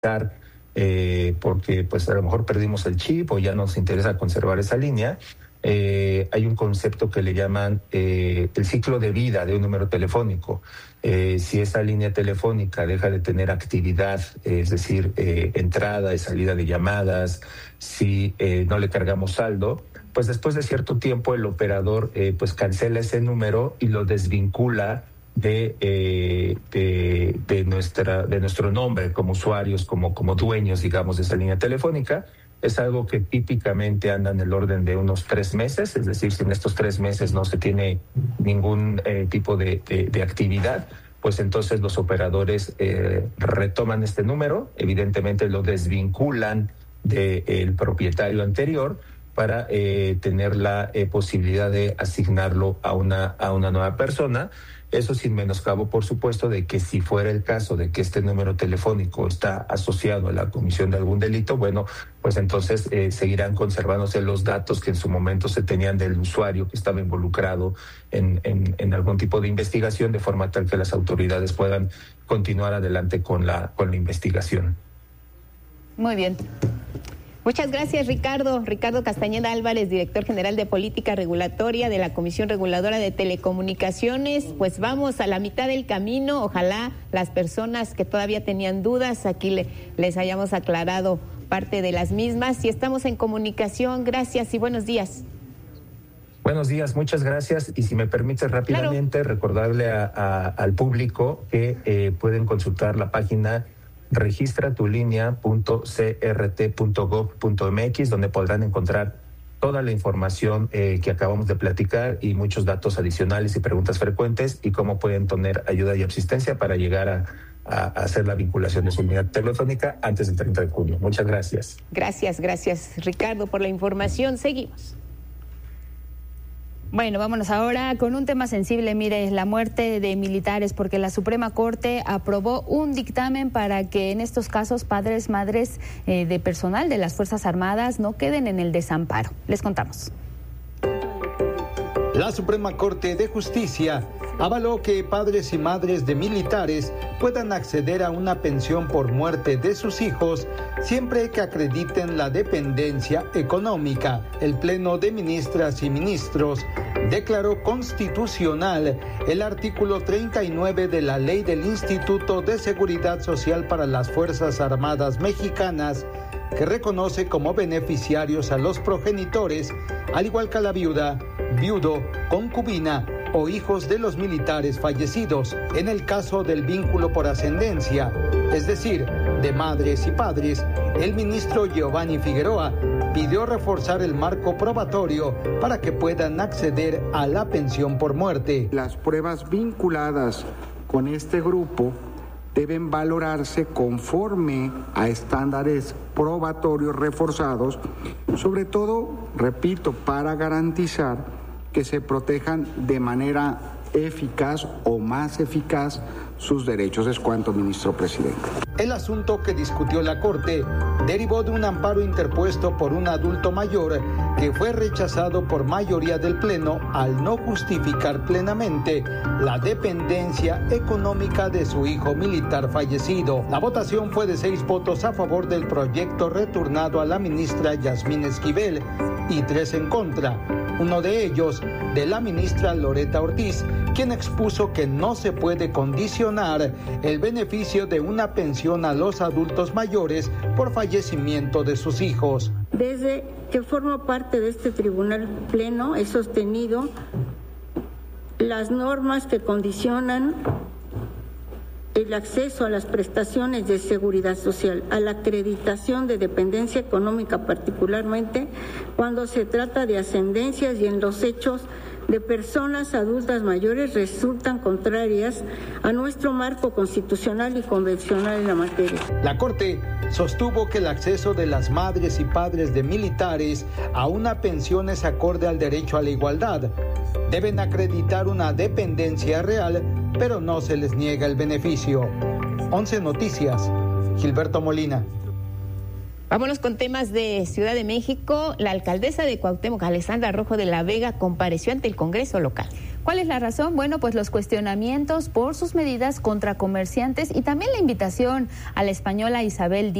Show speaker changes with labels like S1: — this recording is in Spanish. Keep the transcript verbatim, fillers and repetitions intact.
S1: eh, porque pues a lo mejor perdimos el chip o ya nos interesa conservar esa línea, eh, hay un concepto que le llaman eh, el ciclo de vida de un número telefónico. Eh, si esa línea telefónica deja de tener actividad, eh, es decir, eh, entrada y salida de llamadas, si eh, no le cargamos saldo, pues después de cierto tiempo el operador eh, pues cancela ese número y lo desvincula de, eh, de, de, nuestra, de nuestro nombre como usuarios, como, como dueños, digamos, de esa línea telefónica. Es algo que típicamente anda en el orden de unos tres meses, es decir, si en estos tres meses no se tiene ningún eh, tipo de, de, de actividad, pues entonces los operadores eh, retoman este número, evidentemente lo desvinculan del propietario anterior para eh, tener la eh, posibilidad de asignarlo a una, a una nueva persona. Eso sin menoscabo, por supuesto, de que si fuera el caso de que este número telefónico está asociado a la comisión de algún delito, bueno, pues entonces eh, seguirán conservándose los datos que en su momento se tenían del usuario que estaba involucrado en, en, en algún tipo de investigación, de forma tal que las autoridades puedan continuar adelante con la, con la investigación.
S2: Muy bien. Muchas gracias, Ricardo. Ricardo Castañeda Álvarez, director general de Política Regulatoria de la Comisión Reguladora de Telecomunicaciones. Pues vamos a la mitad del camino. Ojalá las personas que todavía tenían dudas, aquí le, les hayamos aclarado parte de las mismas. Y estamos en comunicación. Gracias y buenos días.
S1: Buenos días, muchas gracias. Y si me permite rápidamente claro. recordarle a, a, al público que eh, pueden consultar la página registra tu línea punto c r t punto gov punto m x, donde podrán encontrar toda la información eh, que acabamos de platicar y muchos datos adicionales y preguntas frecuentes y cómo pueden tener ayuda y asistencia para llegar a, a, a hacer la vinculación de su línea telefónica antes del treinta de junio. Muchas gracias.
S2: Gracias, gracias, Ricardo, por la información. Seguimos.
S3: Bueno, vámonos ahora con un tema sensible, mire, la muerte de militares, porque la Suprema Corte aprobó un dictamen para que en estos casos padres, madres eh, de personal de las Fuerzas Armadas no queden en el desamparo. Les contamos.
S4: La Suprema Corte de Justicia avaló que padres y madres de militares puedan acceder a una pensión por muerte de sus hijos siempre que acrediten la dependencia económica. El Pleno de Ministras y Ministros declaró constitucional el artículo treinta y nueve de la Ley del Instituto de Seguridad Social para las Fuerzas Armadas Mexicanas, que reconoce como beneficiarios a los progenitores, al igual que a la viuda, viudo, concubina o hijos de los militares fallecidos, en el caso del vínculo por ascendencia, es decir, de madres y padres. El ministro Giovanni Figueroa pidió reforzar el marco probatorio para que puedan acceder a la pensión por muerte.
S5: Las pruebas vinculadas con este grupo deben valorarse conforme a estándares probatorios reforzados, sobre todo, repito, para garantizar que se protejan de manera eficaz o más eficaz sus derechos. Es cuanto, ministro presidente.
S4: El asunto que discutió la Corte derivó de un amparo interpuesto por un adulto mayor que fue rechazado por mayoría del Pleno al no justificar plenamente la dependencia económica de su hijo militar fallecido. La votación fue de seis votos a favor del proyecto retornado a la ministra Yasmín Esquivel y tres en contra. Uno de ellos, de la ministra Loreta Ortiz, quien expuso que no se puede condicionar el beneficio de una pensión a los adultos mayores por fallecimiento de sus hijos.
S6: Desde que formo parte de este tribunal pleno, he sostenido las normas que condicionan el acceso a las prestaciones de seguridad social, a la acreditación de dependencia económica, particularmente cuando se trata de ascendencias y en los hechos de personas adultas mayores resultan contrarias a nuestro marco constitucional y convencional en la materia.
S4: La Corte sostuvo que el acceso de las madres y padres de militares a una pensión es acorde al derecho a la igualdad. Deben acreditar una dependencia real, pero no se les niega el beneficio. once Noticias, Gilberto Molina.
S2: Vámonos con temas de Ciudad de México. La alcaldesa de Cuauhtémoc, Alessandra Rojo de la Vega, compareció ante el Congreso local.
S3: ¿Cuál es la razón? Bueno, pues los cuestionamientos por sus medidas contra comerciantes y también la invitación a la española Isabel Díaz